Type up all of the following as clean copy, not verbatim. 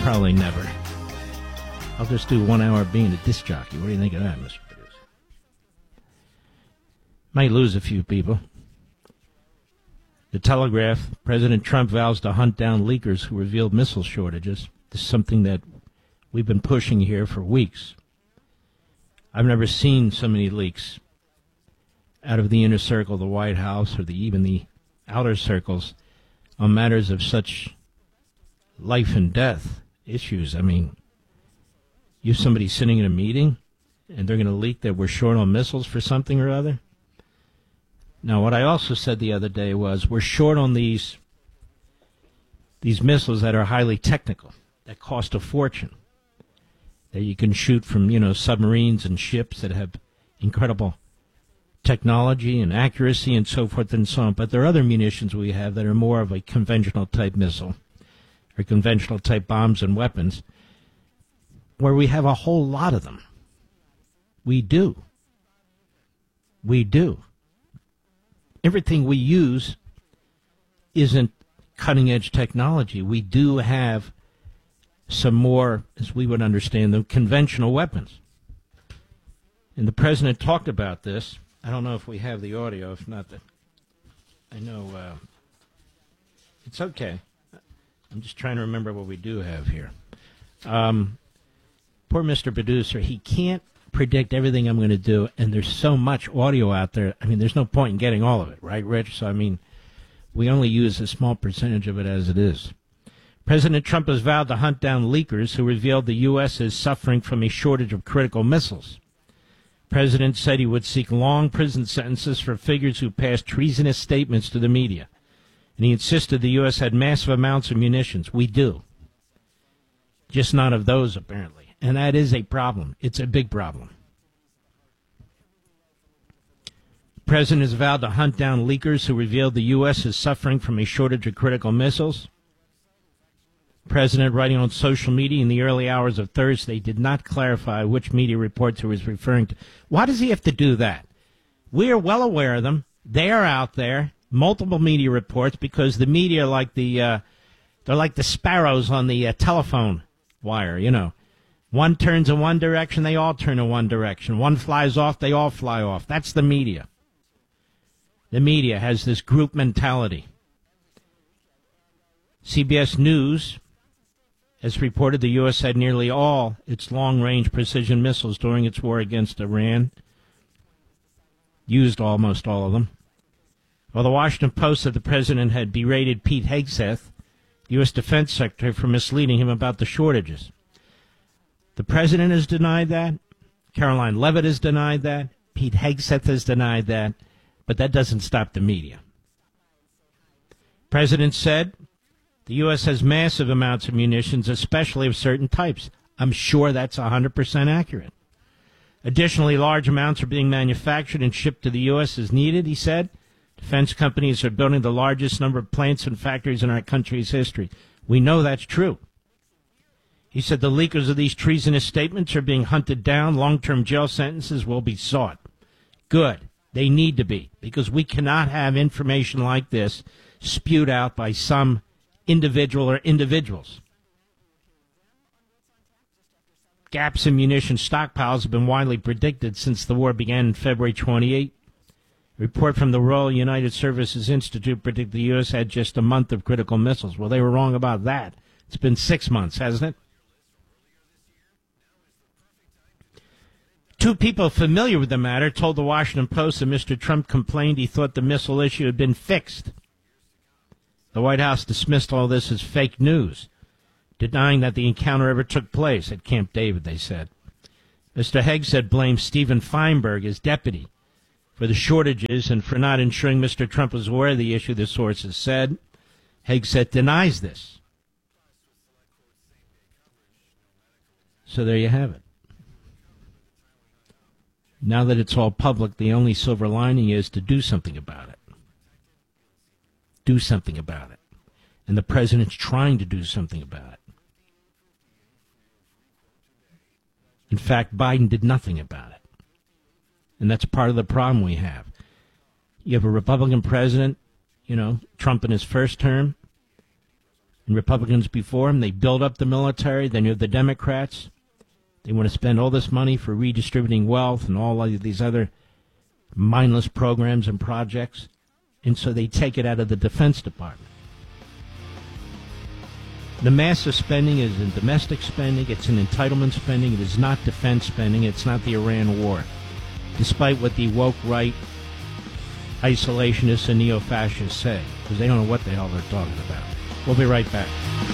Probably never. I'll just do 1 hour being a disc jockey. What do you think of that, Mr. Producer? Might lose a few people. The Telegraph, President Trump vows to hunt down leakers who revealed missile shortages. This is something that we've been pushing here for weeks. I've never seen so many leaks out of the inner circle of the White House or even the outer circles on matters of such life and death issues. I mean, you have somebody sitting in a meeting and they're going to leak that we're short on missiles for something or other? Now, what I also said the other day was we're short on these missiles that are highly technical, that cost a fortune, that you can shoot from, submarines and ships that have incredible technology and accuracy and so forth and so on. But there are other munitions we have that are more of a conventional type missile or conventional type bombs and weapons where we have a whole lot of them. We do. We do. Everything we use isn't cutting-edge technology. We do have some more, as we would understand them, conventional weapons. And the president talked about this. I don't know if we have the audio. If not, I know it's okay. I'm just trying to remember what we do have here. Poor Mr. Producer, he can't predict everything I'm going to do, and there's so much audio out there. I mean, there's no point in getting all of it, right, Rich? So, I mean, we only use a small percentage of it as it is. President Trump has vowed to hunt down leakers who revealed the U.S. is suffering from a shortage of critical missiles. The president said he would seek long prison sentences for figures who passed treasonous statements to the media. And he insisted the U.S. had massive amounts of munitions. We do. Just not of those, apparently. And that is a problem. It's a big problem. The president has vowed to hunt down leakers who revealed the U.S. is suffering from a shortage of critical missiles. The president, writing on social media in the early hours of Thursday, did not clarify which media reports he was referring to. Why does he have to do that? We are well aware of them. They are out there, multiple media reports, because the media are like they're like the sparrows on the telephone wire, One turns in one direction, they all turn in one direction. One flies off, they all fly off. That's the media. The media has this group mentality. CBS News has reported the U.S. had nearly all its long-range precision missiles during its war against Iran. Used almost all of them. While the Washington Post said the president had berated Pete Hegseth, the U.S. Defense Secretary, for misleading him about the shortages. The president has denied that. Caroline Leavitt has denied that. Pete Hegseth has denied that. But that doesn't stop the media. The president said the U.S. has massive amounts of munitions, especially of certain types. I'm sure that's 100% accurate. Additionally, large amounts are being manufactured and shipped to the U.S. as needed, he said. Defense companies are building the largest number of plants and factories in our country's history. We know that's true. He said the leakers of these treasonous statements are being hunted down. Long-term jail sentences will be sought. Good. They need to be, because we cannot have information like this spewed out by some individual or individuals. Gaps in munition stockpiles have been widely predicted since the war began on February 28. A report from the Royal United Services Institute predicted the U.S. had just a month of critical missiles. Well, they were wrong about that. It's been 6 months, hasn't it? Two people familiar with the matter told the Washington Post that Mr. Trump complained he thought the missile issue had been fixed. The White House dismissed all this as fake news, denying that the encounter ever took place at Camp David, they said. Mr. Hegseth blamed Stephen Feinberg, his deputy, for the shortages and for not ensuring Mr. Trump was aware of the issue, the sources said. Hegseth denies this. So there you have it. Now that it's all public, the only silver lining is to do something about it. Do something about it. And the president's trying to do something about it. In fact, Biden did nothing about it. And that's part of the problem we have. You have a Republican president, Trump in his first term, and Republicans before him. They build up the military. Then you have the Democrats. They want to spend all this money for redistributing wealth and all of these other mindless programs and projects. And so they take it out of the Defense Department. The massive spending is in domestic spending. It's in entitlement spending. It is not defense spending. It's not the Iran war. Despite what the woke right, isolationists, and neo-fascists say, because they don't know what the hell they're talking about. We'll be right back.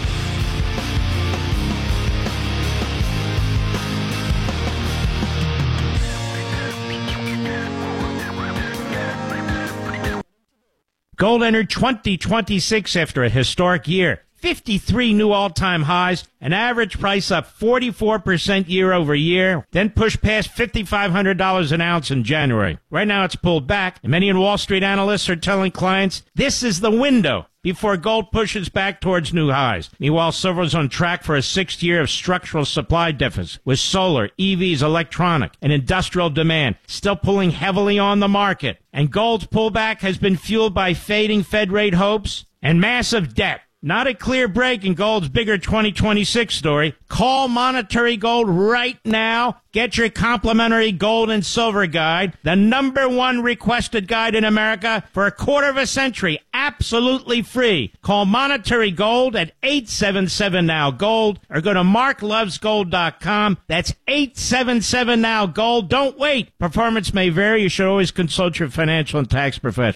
Gold entered 2026 after a historic year. 53 new all-time highs, an average price up 44% year over year, then pushed past $5,500 an ounce in January. Right now it's pulled back, and many Wall Street analysts are telling clients this is the window before gold pushes back towards new highs. Meanwhile, silver is on track for a sixth year of structural supply deficit, with solar, EVs, electronic, and industrial demand still pulling heavily on the market. And gold's pullback has been fueled by fading Fed rate hopes and massive debt. Not a clear break in gold's bigger 2026 story. Call Monetary Gold right now. Get your complimentary gold and silver guide, the #1 requested guide in America for a quarter of a century, absolutely free. Call Monetary Gold at 877-NOW-GOLD or go to marklovesgold.com. That's 877-NOW-GOLD. Don't wait. Performance may vary. You should always consult your financial and tax professional.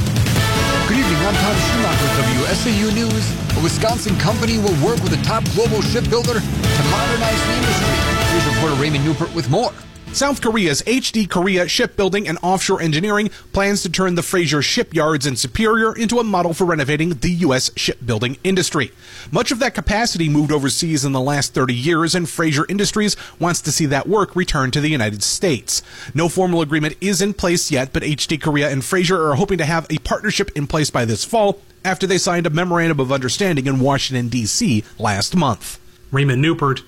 Good evening, I'm Tom Schumacher with WSAU News. A Wisconsin company will work with a top global shipbuilder to modernize the industry. Here's reporter Raymond Newport with more. South Korea's HD Korea Shipbuilding and Offshore Engineering plans to turn the Fraser shipyards in Superior into a model for renovating the U.S. shipbuilding industry. Much of that capacity moved overseas in the last 30 years, and Fraser Industries wants to see that work return to the United States. No formal agreement is in place yet, but HD Korea and Fraser are hoping to have a partnership in place by this fall after they signed a memorandum of understanding in Washington, D.C. last month. Raymond Newport,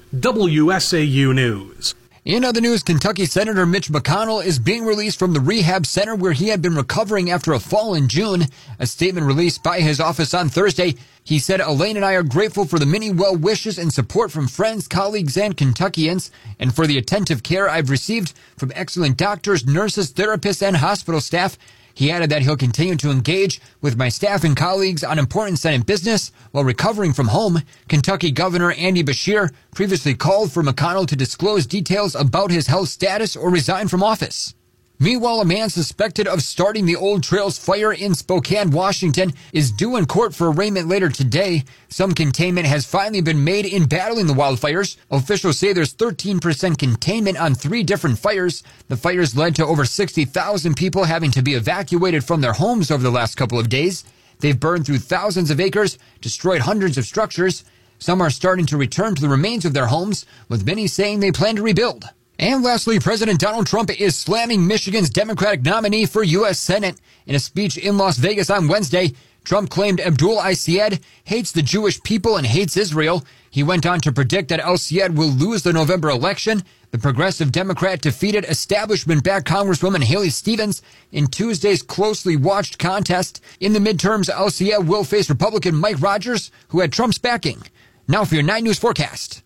WSAU News. In other news, Kentucky Senator Mitch McConnell is being released from the rehab center where he had been recovering after a fall in June. A statement released by his office on Thursday, he said, "Elaine and I are grateful for the many well wishes and support from friends, colleagues, and Kentuckians, and for the attentive care I've received from excellent doctors, nurses, therapists, and hospital staff." He added that he'll continue to engage with my staff and colleagues on important Senate business while recovering from home. Kentucky Governor Andy Beshear previously called for McConnell to disclose details about his health status or resign from office. Meanwhile, a man suspected of starting the Old Trails fire in Spokane, Washington, is due in court for arraignment later today. Some containment has finally been made in battling the wildfires. Officials say there's 13% containment on 3 different fires. The fires led to over 60,000 people having to be evacuated from their homes over the last couple of days. They've burned through thousands of acres, destroyed hundreds of structures. Some are starting to return to the remains of their homes, with many saying they plan to rebuild. And lastly, President Donald Trump is slamming Michigan's Democratic nominee for U.S. Senate. In a speech in Las Vegas on Wednesday, Trump claimed Abdul El-Sayed hates the Jewish people and hates Israel. He went on to predict that El-Sayed will lose the November election. The progressive Democrat defeated establishment-backed Congresswoman Haley Stevens in Tuesday's closely watched contest. In the midterms, El-Sayed will face Republican Mike Rogers, who had Trump's backing. Now for your 9 News forecast.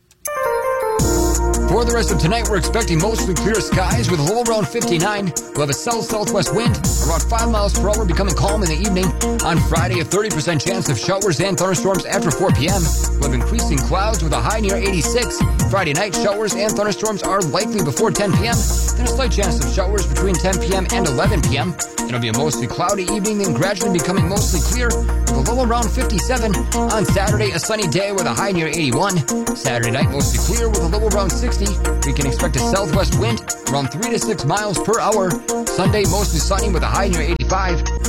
For the rest of tonight, we're expecting mostly clear skies with a low around 59. We'll have a south-southwest wind around 5 miles per hour, becoming calm in the evening. On Friday, a 30% chance of showers and thunderstorms after 4 p.m. We'll have increasing clouds with a high near 86. Friday night, showers and thunderstorms are likely before 10 p.m. Then a slight chance of showers between 10 p.m. and 11 p.m. It'll be a mostly cloudy evening, then gradually becoming mostly clear with a low around 57. On Saturday, a sunny day with a high near 81. Saturday night, mostly clear with a low around 60. We can expect a southwest wind around 3 to 6 miles per hour. Sunday, mostly sunny with a high near 85.